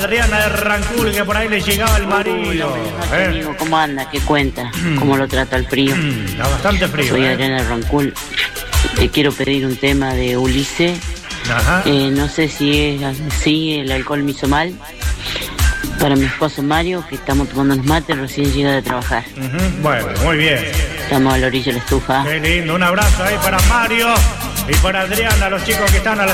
Adriana de Rancul, que por ahí le llegaba el marido. Amigo, ¿cómo anda? ¿Qué cuenta? ¿Cómo lo trata el frío? Está bastante frío. Soy Adriana de Rancul. Te quiero pedir un tema de Ulises. Ajá. No sé si es así, el alcohol me hizo mal. Para mi esposo Mario, que estamos tomando unos mates, recién llega de trabajar. Bueno, muy bien. Estamos a la orilla de la estufa. Qué lindo, un abrazo ahí para Mario y para Adriana, los chicos que están a la